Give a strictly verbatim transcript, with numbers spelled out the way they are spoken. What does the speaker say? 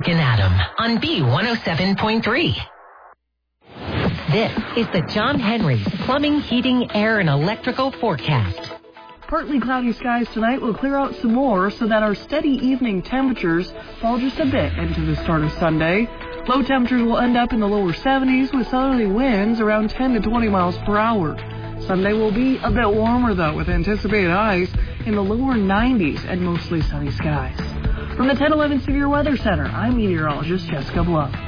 Brooke and Adam on B one oh seven point three. This is the John Henry Plumbing, Heating, Air, and Electrical Forecast. Partly cloudy skies tonight will clear out some more so that our steady evening temperatures fall just a bit into the start of Sunday. Low temperatures will end up in the lower seventies with southerly winds around ten to twenty miles per hour. Sunday will be a bit warmer, though, with anticipated highs in the lower nineties and mostly sunny skies. From the ten eleven Severe Weather Center, I'm meteorologist Jessica Blow.